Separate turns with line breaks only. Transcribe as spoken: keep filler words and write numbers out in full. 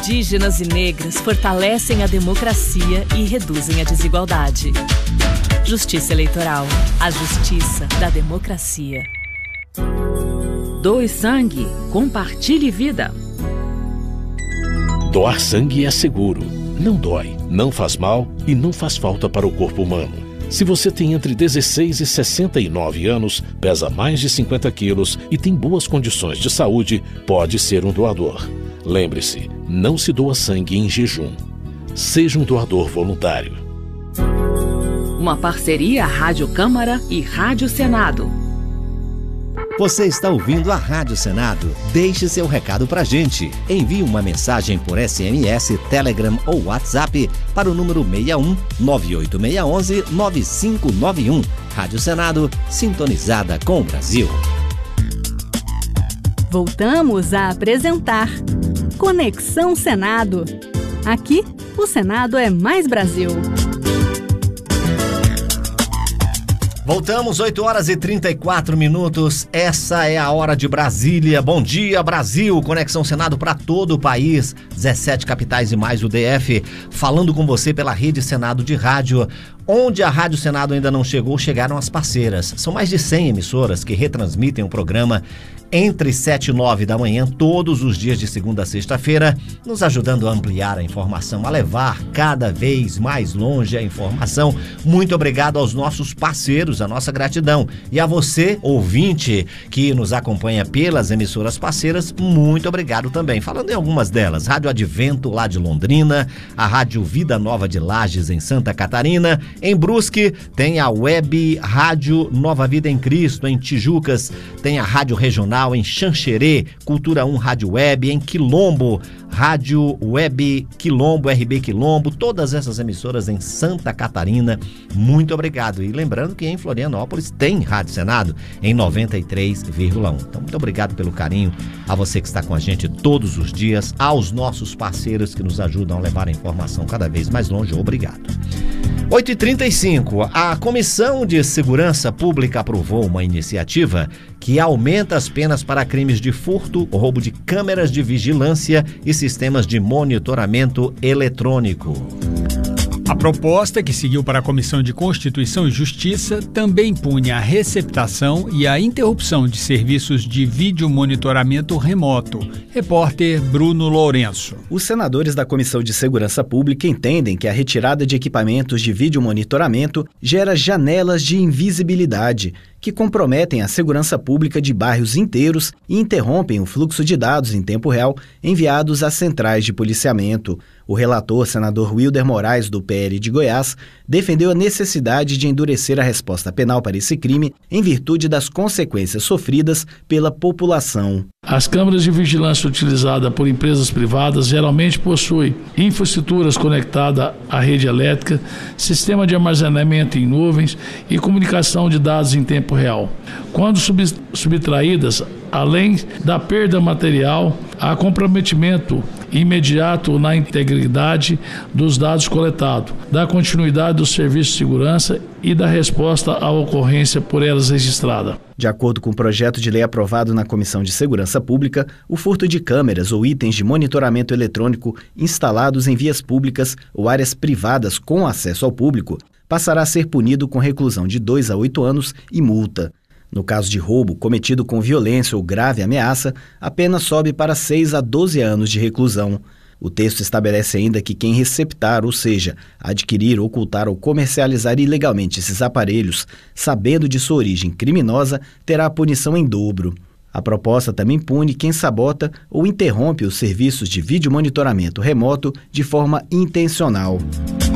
indígenas e negras fortalecem a democracia e reduzem a desigualdade. Justiça Eleitoral. A justiça da democracia.
Doe sangue. Compartilhe vida.
Doar sangue é seguro. Não dói, não faz mal e não faz falta para o corpo humano. Se você tem entre dezesseis e sessenta e nove anos, pesa mais de cinquenta quilos e tem boas condições de saúde, pode ser um doador. Lembre-se, não se doa sangue em jejum. Seja um doador voluntário.
Uma parceria Rádio Câmara e Rádio Senado.
Você está ouvindo a Rádio Senado? Deixe seu recado pra gente. Envie uma mensagem por S M S, Telegram ou WhatsApp para o número seis um nove oito seis um um nove cinco nove um. Rádio Senado, sintonizada com o Brasil.
Voltamos a apresentar Conexão Senado. Aqui, o Senado é mais Brasil.
Voltamos, oito horas e trinta e quatro minutos. Essa é a hora de Brasília. Bom dia, Brasil. Conexão Senado para todo o país. dezessete capitais e mais o D F. Falando com você pela Rede Senado de Rádio. Onde a Rádio Senado ainda não chegou, chegaram as parceiras. São mais de cem emissoras que retransmitem o programa entre sete e nove da manhã, todos os dias de segunda a sexta-feira, nos ajudando a ampliar a informação, a levar cada vez mais longe a informação. Muito obrigado aos nossos parceiros, a nossa gratidão. E a você, ouvinte, que nos acompanha pelas emissoras parceiras, muito obrigado também. Falando em algumas delas, Rádio Advento, lá de Londrina, a Rádio Vida Nova de Lages, em Santa Catarina. Em Brusque, tem a Web Rádio Nova Vida em Cristo, em Tijucas, tem a Rádio Regional em Xanxerê, Cultura um Rádio Web, em Quilombo, Rádio Web Quilombo, R B Quilombo, todas essas emissoras em Santa Catarina, muito obrigado. E lembrando que em Florianópolis tem Rádio Senado em noventa e três vírgula um. Então, muito obrigado pelo carinho a você que está com a gente todos os dias, aos nossos parceiros que nos ajudam a levar a informação cada vez mais longe, obrigado. oito e trinta e cinco, a Comissão de Segurança Pública aprovou uma iniciativa que aumenta as penas para crimes de furto, roubo de câmeras de vigilância e sistemas de monitoramento eletrônico.
A proposta, que seguiu para a Comissão de Constituição e Justiça, também punha a receptação e a interrupção de serviços de vídeo monitoramento remoto. Repórter Bruno Lourenço.
Os senadores da Comissão de Segurança Pública entendem que a retirada de equipamentos de vídeo monitoramento gera janelas de invisibilidade, que comprometem a segurança pública de bairros inteiros e interrompem o fluxo de dados em tempo real enviados às centrais de policiamento. O relator, senador Wilder Moraes, do P L de Goiás, defendeu a necessidade de endurecer a resposta penal para esse crime em virtude das consequências sofridas pela população.
As câmeras de vigilância utilizadas por empresas privadas geralmente possuem infraestruturas conectadas à rede elétrica, sistema de armazenamento em nuvens e comunicação de dados em tempo real. Quando subtraídas, além da perda material, há comprometimento imediato na integridade dos dados coletados, da continuidade do serviço de segurança e da resposta à ocorrência por elas registrada.
De acordo com o projeto de lei aprovado na Comissão de Segurança Pública, o furto de câmeras ou itens de monitoramento eletrônico instalados em vias públicas ou áreas privadas com acesso ao público passará a ser punido com reclusão de dois a oito anos e multa. No caso de roubo cometido com violência ou grave ameaça, a pena sobe para seis a doze anos de reclusão. O texto estabelece ainda que quem receptar, ou seja, adquirir, ocultar ou comercializar ilegalmente esses aparelhos, sabendo de sua origem criminosa, terá a punição em dobro. A proposta também pune quem sabota ou interrompe os serviços de vídeo monitoramento remoto de forma intencional.